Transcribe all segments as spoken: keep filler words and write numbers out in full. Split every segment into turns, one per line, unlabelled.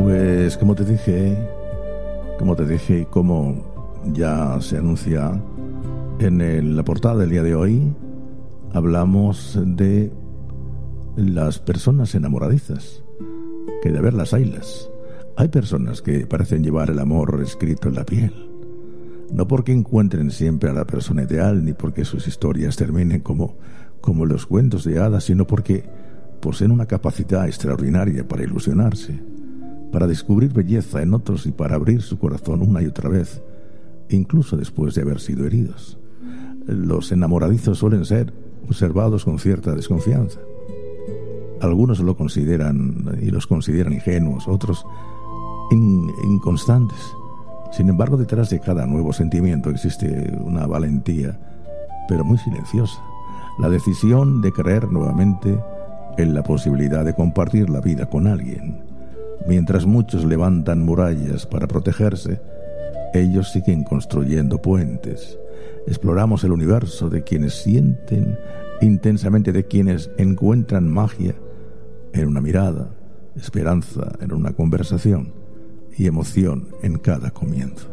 Pues como te dije, como te dije y como ya se anuncia en el, la portada del día de hoy, hablamos de las personas enamoradizas, que de verlas haylas. Hay personas que parecen llevar el amor escrito en la piel, no porque encuentren siempre a la persona ideal, ni porque sus historias terminen como, como los cuentos de hadas, sino porque poseen una capacidad extraordinaria para ilusionarse, para descubrir belleza en otros y para abrir su corazón una y otra vez, incluso después de haber sido heridos. Los enamoradizos suelen ser observados con cierta desconfianza. Algunos lo consideran y los consideran ingenuos, otros in, inconstantes. Sin embargo, detrás de cada nuevo sentimiento existe una valentía, pero muy silenciosa, la decisión de creer nuevamente en la posibilidad de compartir la vida con alguien. Mientras muchos levantan murallas para protegerse, ellos siguen construyendo puentes. Exploramos el universo de quienes sienten intensamente, de quienes encuentran magia en una mirada, esperanza en una conversación y emoción en cada comienzo.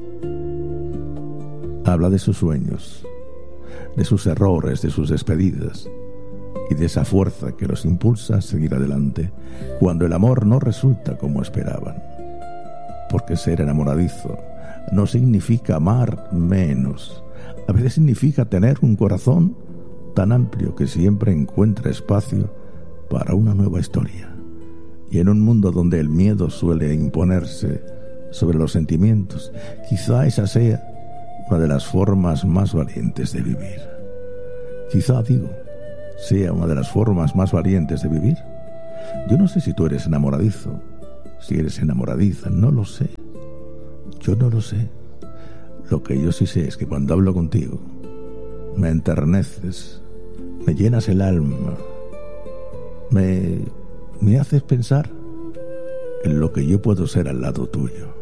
Habla de sus sueños, de sus errores, de sus despedidas y de esa fuerza que los impulsa a seguir adelante cuando el amor no resulta como esperaban. Porque ser enamoradizo no significa amar menos. A veces significa tener un corazón tan amplio que siempre encuentra espacio para una nueva historia. Y en un mundo donde el miedo suele imponerse sobre los sentimientos, quizá esa sea una de las formas más valientes de vivir. Quizá, digo, sea una de las formas más valientes de vivir. Yo no sé si tú eres enamoradizo, si eres enamoradiza, no lo sé. Yo no lo sé. Lo que yo sí sé es que cuando hablo contigo, me enterneces, me llenas el alma, me, me haces pensar en lo que yo puedo ser al lado tuyo,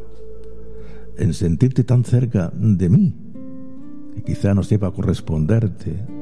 en sentirte tan cerca de mí, que quizá no sepa corresponderte